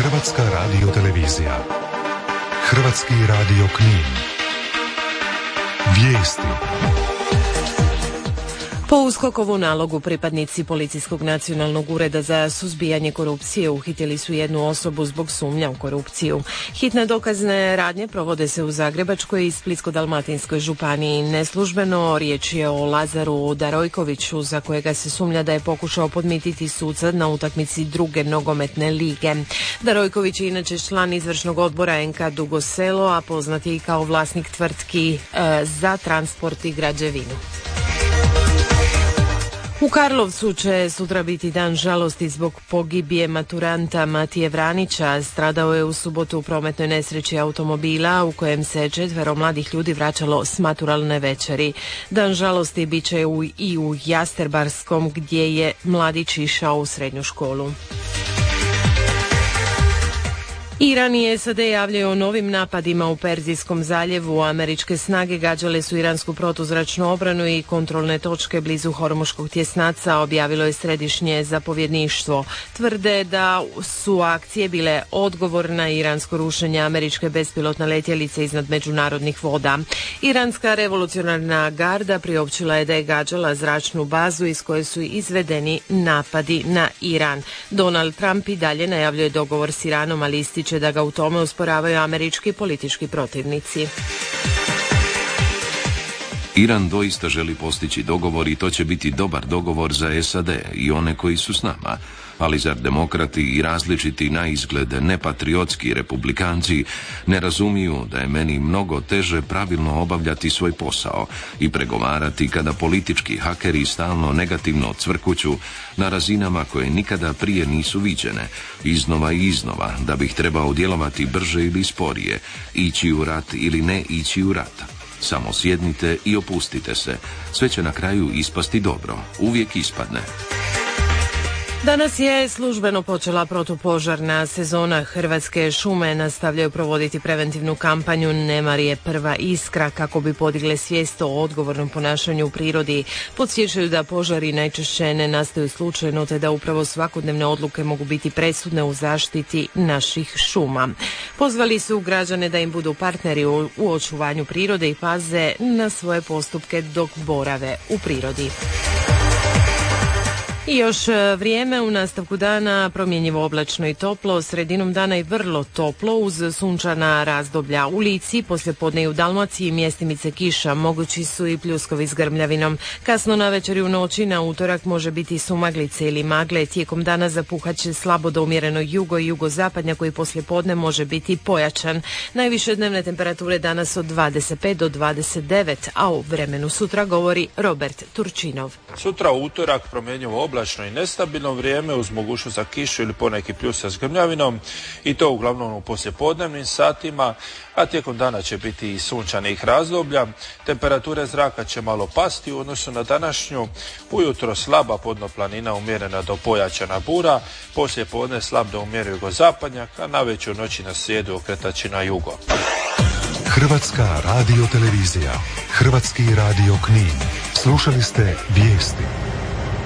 Hrvatska radiotelevizija. Hrvatski radio Knin. Vijesti. Po USKOK-ovu nalogu pripadnici Policijskog nacionalnog ureda za suzbijanje korupcije uhitili su jednu osobu zbog sumnja u korupciju. Hitne dokazne radnje provode se u Zagrebačkoj i Splitsko-dalmatinskoj županiji. Neslužbeno riječ je o Lazaru Darojkoviću, za kojega se sumnja da je pokušao podmititi suca na utakmici druge nogometne lige. Darojković je inače član izvršnog odbora NK Dugo Selo, a poznat je i kao vlasnik tvrtki za transport i građevinu. U Karlovcu će sutra biti dan žalosti zbog pogibije maturanta Matije Vranića. Stradao je u subotu u prometnoj nesreći automobila u kojem se 4 mladih ljudi vraćalo s maturalne večeri. Dan žalosti bit će i u Jasterbarskom, gdje je mladić išao u srednju školu. Iran i SAD javljaju o novim napadima u Perzijskom zaljevu. Američke snage gađale su iransku protuzračnu obranu i kontrolne točke blizu Hormuškog tjesnaca, objavilo je središnje zapovjedništvo. Tvrde da su akcije bile odgovor na iransko rušenje američke bespilotne letjelice iznad međunarodnih voda. Iranska revolucionarna garda priopćila je da je gađala zračnu bazu iz koje su izvedeni napadi na Iran. Donald Trump i dalje najavljuje dogovor s Iranom, ali ističe da ga u tome usporavaju američki politički protivnici. Iran doista želi postići dogovor i to će biti dobar dogovor za SAD i one koji su s nama. Ali zar demokrati i različiti na izgled nepatriotski republikanci ne razumiju da je meni mnogo teže pravilno obavljati svoj posao i pregovarati kada politički hakeri stalno negativno cvrkuću na razinama koje nikada prije nisu viđene, iznova i iznova, da bih trebao djelovati brže ili sporije, ići u rat ili ne ići u rat. Samo sjednite i opustite se. Sve će na kraju ispasti dobro. Uvijek ispadne. Danas je službeno počela protupožarna sezona. Hrvatske šume nastavljaju provoditi preventivnu kampanju Nemar je prva iskra kako bi podigle svijest o odgovornom ponašanju u prirodi. Podsjećaju da požari najčešće ne nastaju slučajno, te da upravo svakodnevne odluke mogu biti presudne u zaštiti naših šuma. Pozvali su građane da im budu partneri u očuvanju prirode i paze na svoje postupke dok borave u prirodi. I još vrijeme u nastavku dana promjenjivo oblačno i toplo, sredinom dana i vrlo toplo uz sunčana razdoblja. U Lici, poslijepodne i u Dalmaciji mjestimice kiša, mogući su i pljuskovi s grmljavinom. Kasno navečer i u noći na utorak može biti sumaglice ili magle. Tijekom dana zapuhat će slabo do umjereno jugo i jugozapadnja koji poslijepodne može biti pojačan. Najviše dnevne temperature danas od 25 do 29, a o vremenu sutra govori Robert Turčinov. Sutra u utorak promjenjivo oblačno i nestabilno vrijeme uz mogućnost za kišu ili poneki pljusak s grmljavinom i to uglavnom u poslijepodnevnim satima, a tijekom dana će biti i sunčanih razdoblja. Temperature zraka će malo pasti u odnosu na današnju. Ujutro slaba podnoplanina umjerena do pojačana bura, poslijepodne slab do umjeren jugozapadnjak, a navečer u noći na srijedu okretači na jugo. Hrvatska radiotelevizija. Hrvatski radio Knin. Slušali ste vijesti.